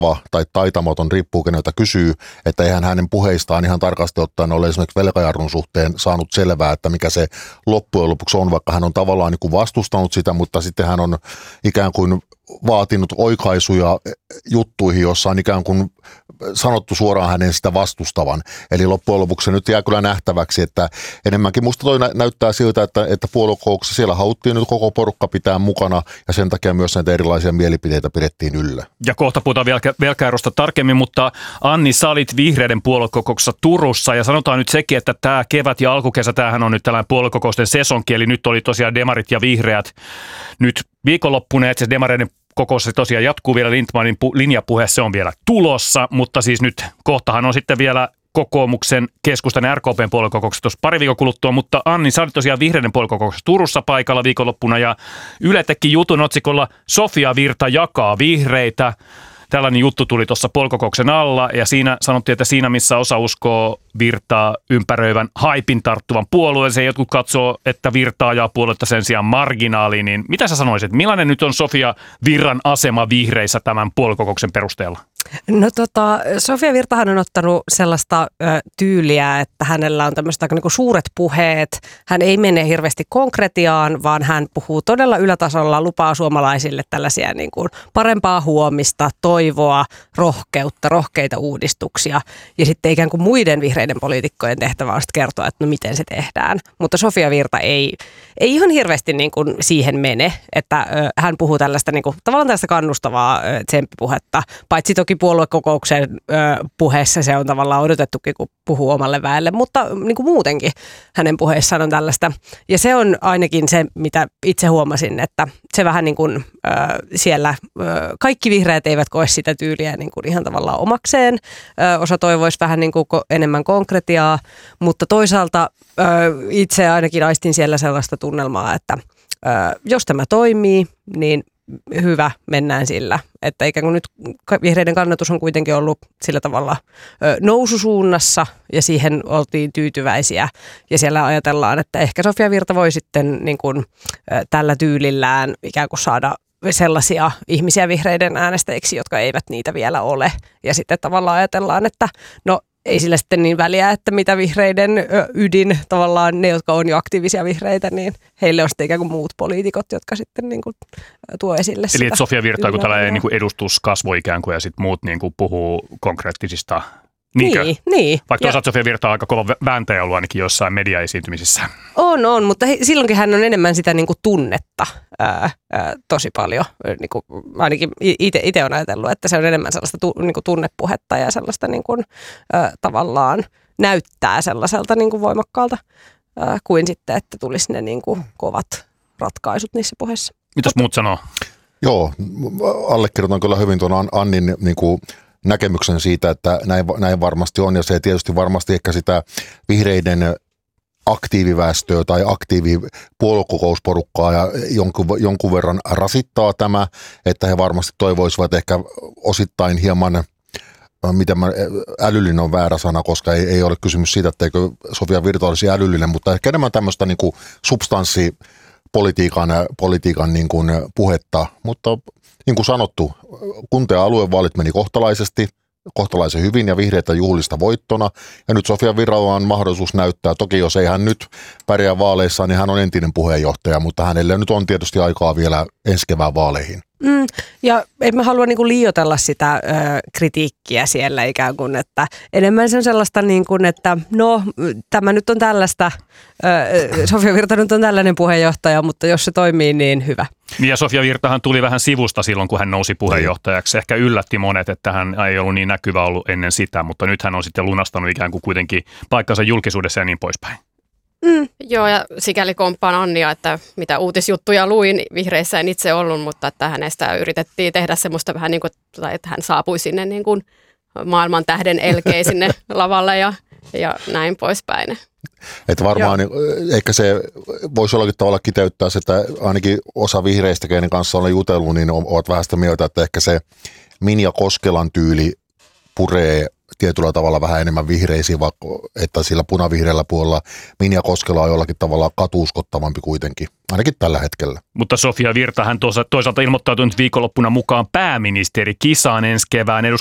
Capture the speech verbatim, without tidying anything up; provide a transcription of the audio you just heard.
tai taitamaton, riippuu keneltä kysyy, että eihän hänen puheistaan ihan tarkasti ottaen ole esimerkiksi velkajarrun suhteen saanut selvää, että mikä se loppujen lopuksi on, vaikka hän on tavallaan niin kuin vastustanut sitä, mutta sitten hän on ikään kuin vaatinut oikaisuja juttuihin, jossa on ikään kuin sanottu suoraan hänen sitä vastustavan. Eli loppujen lopuksi se nyt jää kyllä nähtäväksi, että enemmänkin musta toi näyttää siltä, että, että puoluekokouksessa siellä haluttiin nyt koko porukka pitää mukana ja sen takia myös näitä erilaisia mielipiteitä pidettiin yllä. Ja kohta puhutaan velka, velkaerosta tarkemmin, mutta Anni, sä olit vihreiden puoluekokouksessa Turussa ja sanotaan nyt sekin, että tämä kevät ja alkukesä, tämähän on nyt tällainen puoluekokousten sesonki, eli nyt oli tosiaan demarit ja vihreät nyt viikonloppuna, että demareiden kokous se tosiaan jatkuu vielä, Lindtmanin pu- linjapuhe, se on vielä tulossa, mutta siis nyt kohtahan on sitten vielä kokoomuksen, keskustan ja R K P:n puoluekokouksessa tuossa pari viikon kuluttua, mutta Anni, sä olit tosiaan vihreiden puoluekokouksessa Turussa paikalla viikonloppuna ja Yle teki jutun otsikolla Sofia Virta jakaa vihreitä. Tällainen juttu tuli tuossa puoluekokouksen alla ja siinä sanottiin, että siinä missä osa uskoo Virtaa ympäröivän haipin tarttuvan puolueeseen, jotkut katsoo, että Virta ajaa puoluetta sen sijaan marginaaliin, niin mitä sä sanoisit, millainen nyt on Sofia Virran asema vihreissä tämän puoluekokouksen perusteella? No tota, Sofia Virtahan on ottanut sellaista ö, tyyliä, että hänellä on tämmöistä aika niinku suuret puheet. Hän ei mene hirveästi konkretiaan, vaan hän puhuu todella ylätasolla, lupaa suomalaisille tällaisia niinku parempaa huomista, toivoa, rohkeutta, rohkeita uudistuksia. Ja sitten ikään kuin muiden vihreiden poliitikkojen tehtävä on sitten kertoa, että no miten se tehdään. Mutta Sofia Virta ei, ei ihan hirveästi niinku siihen mene, että ö, hän puhuu tällaista niinku, tavallaan tällaista kannustavaa ö, tsemppipuhetta, paitsi toki puoluekokouksen ö, puheessa se on tavallaan odotettukin, kun puhuu omalle väelle, mutta niin kuin muutenkin hänen puheissaan on tällaista. Ja se on ainakin se, mitä itse huomasin, että se vähän niin kuin ö, siellä ö, kaikki vihreät eivät koe sitä tyyliä niin kuin ihan tavallaan omakseen. Ö, osa toivoisi vähän niin kuin enemmän konkretiaa, mutta toisaalta ö, itse ainakin aistin siellä sellaista tunnelmaa, että ö, jos tämä toimii, niin hyvä, mennään sillä. Että ikään kuin nyt vihreiden kannatus on kuitenkin ollut sillä tavalla ö, noususuunnassa ja siihen oltiin tyytyväisiä. Ja siellä ajatellaan, että ehkä Sofia Virta voi sitten niin kuin, ö, tällä tyylillään ikään kuin saada sellaisia ihmisiä vihreiden äänestäjiksi, jotka eivät niitä vielä ole. Ja sitten tavallaan ajatellaan, että no ei sillä sitten niin väliä, että mitä vihreiden ydin, tavallaan ne, jotka on jo aktiivisia vihreitä, niin heille on sitten ikään kuin muut poliitikot, jotka sitten niin kuin tuo esille sitä. Eli että Sofia Virta, kun tällainen niin kuin edustuskasvo ikään kuin ja sitten muut niin kuin puhuu konkreettisista. Niinkö? Niin, niin. Vaikka toisaalta Sofia Virta on aika kova vääntäjä ollut ainakin jossain mediaesiintymisissä. On, on, mutta he, silloinkin hän on enemmän sitä niin kuin tunnetta ää, ää, tosi paljon. Niin kuin, ainakin itse olen ajatellut, että se on enemmän sellaista tu, niin kuin tunnepuhetta ja sellaista niin kuin, ää, tavallaan näyttää sellaiselta niin kuin voimakkaalta ää, kuin sitten, että tulisi ne niin kuin kovat ratkaisut niissä puheissa. Mitäs muut sanoo? Joo, allekirjoitan kyllä hyvin tuon Annin niin kuin näkemyksen siitä, että näin, näin varmasti on, ja se tietysti varmasti ehkä sitä vihreiden aktiiviväestöä tai aktiivipuoluekokousporukkaa ja jonkun, jonkun verran rasittaa tämä, että he varmasti toivoisivat ehkä osittain hieman, miten mä, älyllinen on väärä sana, koska ei, ei ole kysymys siitä, etteikö Sofia Virta olisi älyllinen, mutta ehkä enemmän tämmöistä niin kuin substanssipolitiikan politiikan niin kuin puhetta, mutta niin kuin sanottu, kunta- ja aluevaalit meni kohtalaisesti, kohtalaisen hyvin ja vihreitä juhlista voittona. Ja nyt Sofia Virralla on mahdollisuus näyttää, toki jos ei hän nyt pärjää vaaleissa, niin hän on entinen puheenjohtaja, mutta hänelle nyt on tietysti aikaa vielä ensi kevään vaaleihin. Mm, ja en mä halua niinku liioitella sitä ö, kritiikkiä siellä ikään kuin, että enemmän se on sellaista niin kuin, että no tämä nyt on tällaista, ö, Sofia Virta nyt on tällainen puheenjohtaja, mutta jos se toimii, niin hyvä. Ja Sofia Virtahan tuli vähän sivusta silloin, kun hän nousi puheenjohtajaksi. Ehkä yllätti monet, että hän ei ollut niin näkyvä ollut ennen sitä, mutta nyt hän on sitten lunastanut ikään kuin kuitenkin paikkansa julkisuudessa ja niin poispäin. Mm. Joo, ja sikäli komppaan Annia, että mitä uutisjuttuja luin, vihreissä en itse ollut, mutta että hänestä yritettiin tehdä semmoista vähän niin kuin, että hän saapui sinne niin kuin maailman tähden elkeen sinne lavalle ja, ja näin poispäin. Että varmaan niin, ehkä se voisi jollakin tavalla kiteyttää se, että ainakin osa vihreistä, keiden kanssa olen jutellut, niin ovat vähän sitä mieltä, että ehkä se Minja Koskelan tyyli puree tietyllä tavalla vähän enemmän vihreisiin, vaikka että sillä punavihreällä puolella Minja Koskela on jollakin tavalla katuuskottavampi kuitenkin, ainakin tällä hetkellä. Mutta Sofia Virta hän toisaalta ilmoittautui nyt viikonloppuna mukaan pääministeri kisaan ensi kevään